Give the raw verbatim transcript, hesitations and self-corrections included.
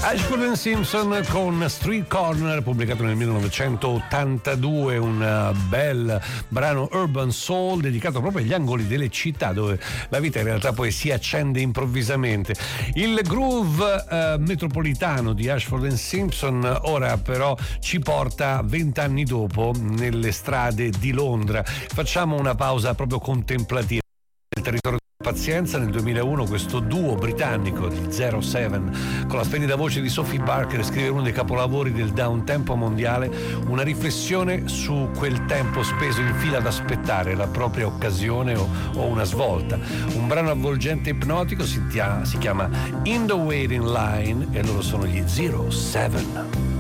Ashford and Simpson con Street Corner, pubblicato nel millenovecentottantadue, un bel brano urban soul dedicato proprio agli angoli delle città dove la vita in realtà poi si accende improvvisamente. Il groove eh, metropolitano di Ashford and Simpson ora però ci porta vent'anni dopo nelle strade di Londra. Facciamo una pausa proprio contemplativa nel territorio. Pazienza, nel duemilauno questo duo britannico di zero sette con la splendida voce di Sophie Barker scrive uno dei capolavori del downtempo mondiale, una riflessione su quel tempo speso in fila ad aspettare la propria occasione o, o una svolta. Un brano avvolgente e ipnotico si, tia, si chiama In the Waiting Line e loro sono gli zero sette.